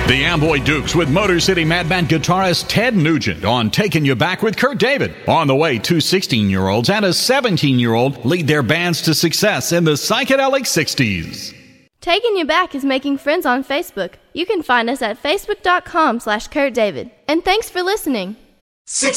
The Amboy Dukes with Motor City Madman guitarist Ted Nugent on Taking You Back with Kurt David. On the way, two 16-year-olds and a 17-year-old lead their bands to success in the psychedelic 60s. Taking You Back is making friends on Facebook. You can find us at facebook.com/KurtDavid. And thanks for listening. 60